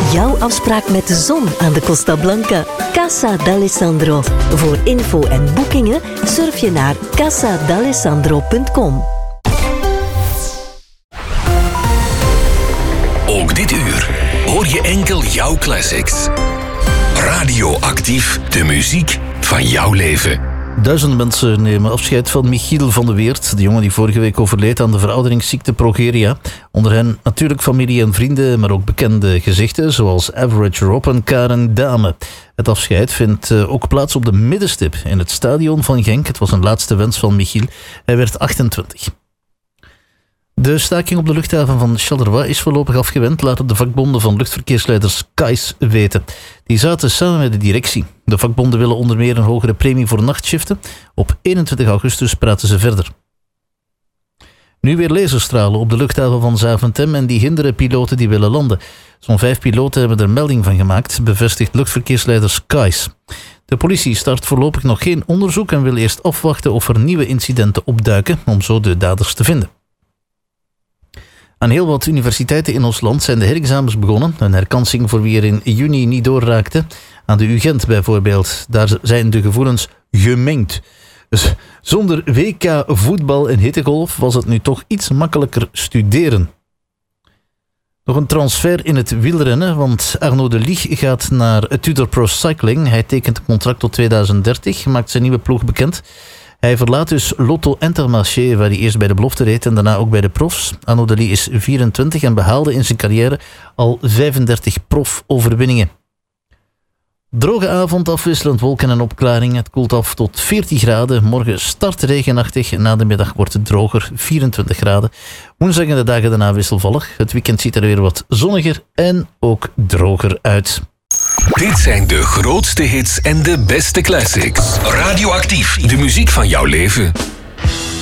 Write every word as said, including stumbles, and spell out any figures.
Jouw afspraak met de zon aan de Costa Blanca. Casa d'Alessandro. Voor info en boekingen surf je naar casa d'alessandro punt com. Ook dit uur hoor je enkel jouw classics. Radioactief, de muziek van jouw leven. Duizenden mensen nemen afscheid van Michiel van de Weert, de jongen die vorige week overleed aan de verouderingsziekte progeria. Onder hen natuurlijk familie en vrienden, maar ook bekende gezichten zoals Average Rob en Karen Dame. Het afscheid vindt ook plaats op de middenstip in het stadion van Genk. Het was een laatste wens van Michiel. Hij werd achtentwintig. De staking op de luchthaven van Charleroi is voorlopig afgewend, laten de vakbonden van luchtverkeersleiders K A I S weten. Die zaten samen met de directie. De vakbonden willen onder meer een hogere premie voor nachtshiften. Op eenentwintig augustus praten ze verder. Nu weer laserstralen op de luchthaven van Zaventem en die hinderen piloten die willen landen. Zo'n vijf piloten hebben er melding van gemaakt, bevestigt luchtverkeersleiders K A I S. De politie start voorlopig nog geen onderzoek en wil eerst afwachten of er nieuwe incidenten opduiken om zo de daders te vinden. Aan heel wat universiteiten in ons land zijn de herexamens begonnen. Een herkansing voor wie er in juni niet doorraakte. Aan de U Gent bijvoorbeeld. Daar zijn de gevoelens gemengd. Dus zonder W K voetbal en hittegolf was het nu toch iets makkelijker studeren. Nog een transfer in het wielrennen, want Arnaud de Ligt gaat naar Tudor Pro Cycling. Hij tekent een contract tot tweeduizend dertig, maakt zijn nieuwe ploeg bekend. Hij verlaat dus Lotto Intermarché, waar hij eerst bij de belofte reed en daarna ook bij de profs. Arnaud de Ligt is vierentwintig en behaalde in zijn carrière al vijfendertig profoverwinningen. Droge avond, afwisselend wolken en opklaringen. Het koelt af tot veertien graden. Morgen start regenachtig. Na de middag wordt het droger, vierentwintig graden. Woensdag en de dagen daarna wisselvallig. Het weekend ziet er weer wat zonniger en ook droger uit. Dit zijn de grootste hits en de beste classics. Radioactief, de muziek van jouw leven.